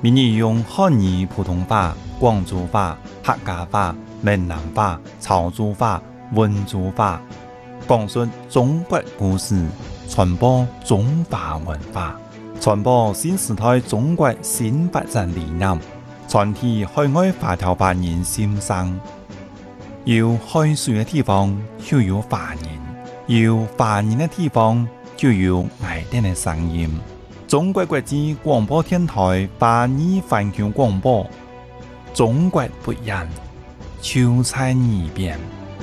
闽语用汉语、普通话、广州话、客家话、闽南话、潮州话、温州话，讲述中国故事，传播中华文化，传播新时代中国新发展理念，传递海外华侨华人心声。有海水的地方就有华人，有华人的地方就有爱丁的声音。中国国际广播电台华语环球广播，中国不一样，就在耳边。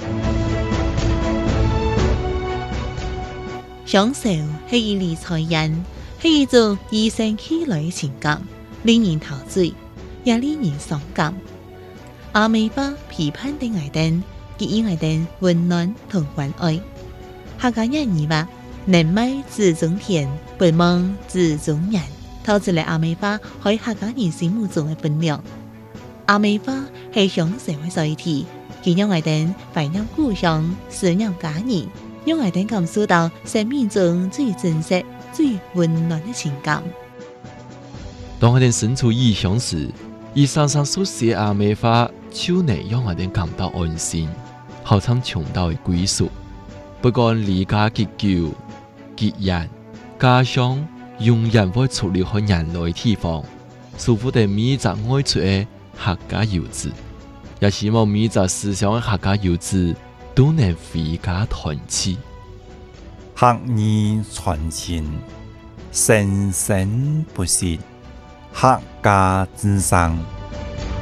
享受是一理财人，是一种与生俱來嘅情感，令人陶醉，也令人傷感。阿美巴批判的愛丁，給予愛丁溫暖同關愛。客家人語話：人美自中田，不忙自中人。透出嚟阿美巴喺客家人心目中嘅分量。阿美巴係享受嘅載體，佢讓愛丁懷念故鄉，思念家人。讓愛丁感受到生命中最真實、最溫暖的情感。 當愛丁身處異鄉時，伊常常所寫阿美話，就能讓愛丁感到安心，好像尋到嘅歸屬。不管離家幾久、幾遠，家鄉永遠會出留喺人類地方，守護着每一個愛出嘅客家遊子，也希望每一個思想嘅客家遊子都能回家團聚， 客語傳情，生生不息，客家之聲。